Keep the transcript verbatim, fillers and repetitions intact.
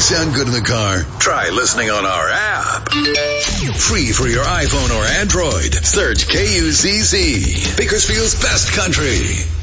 sound good in the car? Try listening on our app. Free for your iPhone or Android. Search K U Z Z. Bakersfield's best country.